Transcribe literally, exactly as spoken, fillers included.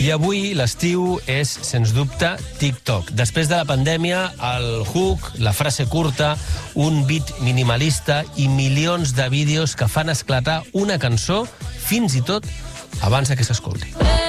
I avui l'estiu és, sens dubte, TikTok. Després de la pandèmia, el hook, la frase curta, un beat minimalista i milions de vídeos que fan esclatar una cançó fins i tot abans que s'escolti.